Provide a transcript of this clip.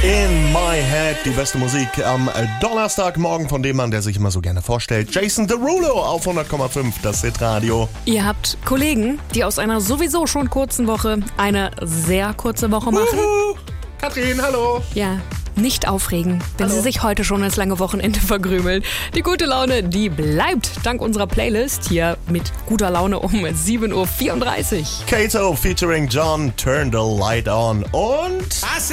In My Head, die beste Musik am Donnerstagmorgen von dem Mann, der sich immer so gerne vorstellt. Jason Derulo auf 100,5, das Hitradio. Ihr habt Kollegen, die aus einer sowieso schon kurzen Woche eine sehr kurze Woche machen. Katrin, hallo. Ja, nicht aufregen, wenn Sie sich heute schon ins lange Wochenende verkrümeln. Die gute Laune, die bleibt dank unserer Playlist hier mit guter Laune um 7.34 Uhr. Kato featuring John, Turn the Light On und...